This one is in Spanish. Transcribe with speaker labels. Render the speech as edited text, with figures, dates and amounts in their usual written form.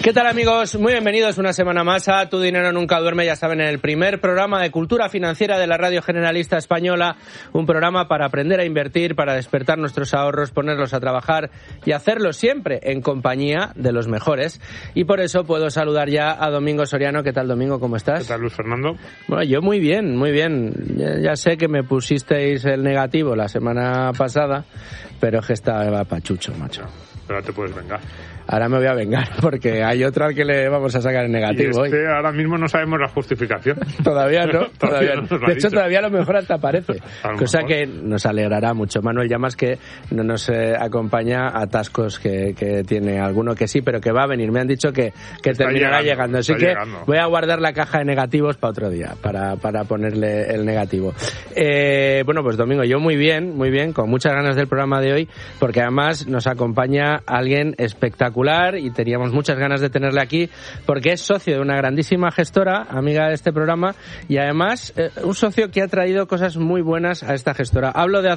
Speaker 1: ¿Qué tal, amigos? Muy bienvenidos una semana más a Tu Dinero Nunca Duerme, ya saben, en el primer programa de cultura financiera de la Radio Generalista Española, un programa para aprender a invertir, para despertar nuestros ahorros, ponerlos a trabajar y hacerlo siempre en compañía de los mejores. Y por eso puedo saludar ya a Domingo Soriano. ¿Qué tal, Domingo? ¿Cómo estás?
Speaker 2: ¿Qué tal, Luis Fernando?
Speaker 1: Bueno, yo muy bien, muy bien. Ya sé que me pusisteis el negativo la semana pasada, pero es que estaba pachucho, macho.
Speaker 2: Pero te puedes vengar.
Speaker 1: Ahora me voy a vengar, porque hay otro al que le vamos a sacar el negativo
Speaker 2: y
Speaker 1: hoy.
Speaker 2: Ahora mismo no sabemos la justificación.
Speaker 1: Todavía no, todavía no. De hecho, todavía a lo mejor hasta aparece. Cosa
Speaker 2: mejor. Que
Speaker 1: nos alegrará mucho. Manuel Llamas, que no nos acompaña, atascos que tiene alguno que sí, pero que va a venir. Me han dicho que terminará llegando. Así que voy a guardar la caja de negativos para otro día, para ponerle el negativo. Bueno, pues Domingo, yo muy bien, con muchas ganas del programa de hoy, porque además nos acompaña alguien espectacular y teníamos muchas ganas de tenerle aquí porque es socio de una grandísima gestora, amiga de este programa, y además un socio que ha traído cosas muy buenas a esta gestora. Hablo de